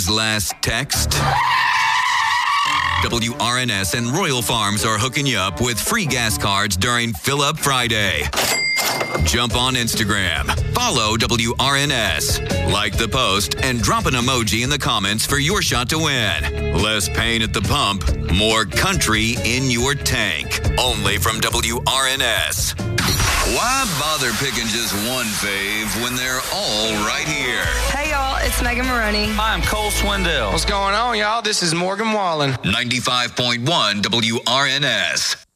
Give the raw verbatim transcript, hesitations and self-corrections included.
Last text? W R N S and Royal Farms are hooking you up with free gas cards during Fill Up Friday. Jump on Instagram, follow W R N S, like the post, and drop an emoji in the comments for your shot to win. Less pain at the pump, more country in your tank. Only from W R N S. Why bother picking just one fave when they're all right here? Hey, y'all, it's Megan Maroney. Hi, I'm Cole Swindell. What's going on, y'all? This is Morgan Wallen. ninety-five point one W R N S.